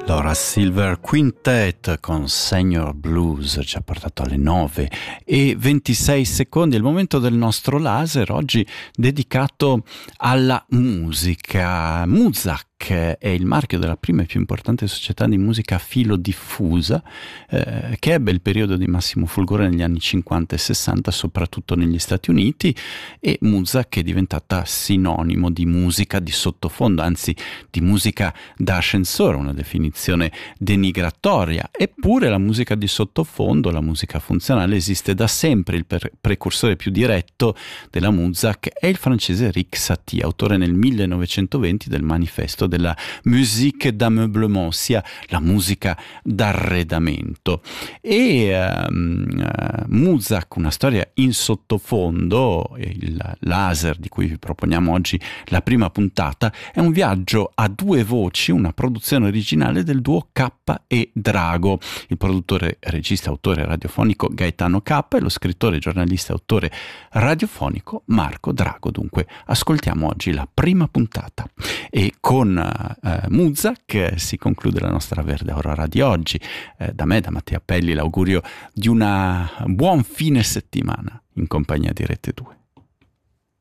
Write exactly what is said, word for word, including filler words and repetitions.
Laura Silver Quintet con Senior Blues ci ha portato alle nove e ventisei secondi, il momento del nostro laser oggi dedicato alla musica. Muzak è il marchio della prima e più importante società di musica filodiffusa eh, che ebbe il periodo di massimo fulgore negli anni cinquanta e sessanta, soprattutto negli Stati Uniti, e Muzak è diventata sinonimo di musica di sottofondo, anzi di musica da ascensore, una definizione denigratoria. Eppure la musica di sottofondo, la musica funzionale, esiste da sempre. Il per- precursore più diretto della Muzak è il francese Rick Satie, autore nel millenovecentoventi del manifesto della musique d'ameublement, ossia la musica d'arredamento. E um, uh, Muzak, una storia in sottofondo, il laser di cui vi proponiamo oggi la prima puntata, è un viaggio a due voci, una produzione originale del duo K e Drago, il produttore, regista, autore radiofonico Gaetano K e lo scrittore, giornalista e autore radiofonico Marco Drago. Dunque ascoltiamo oggi la prima puntata e con uh, Muzak si conclude la nostra Verde Aurora di oggi. Eh, da me, da Mattia Pelli, l'augurio di una buon fine settimana in compagnia di Rete due.